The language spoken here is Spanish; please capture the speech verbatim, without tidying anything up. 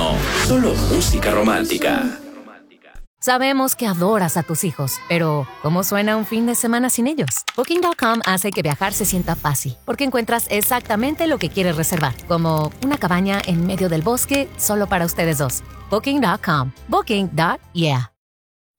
no, solo música romántica. Sabemos que adoras a tus hijos, pero ¿cómo suena un fin de semana sin ellos? Booking punto com hace que viajar se sienta fácil, porque encuentras exactamente lo que quieres reservar, como una cabaña en medio del bosque solo para ustedes dos. Booking punto com. Booking. Yeah.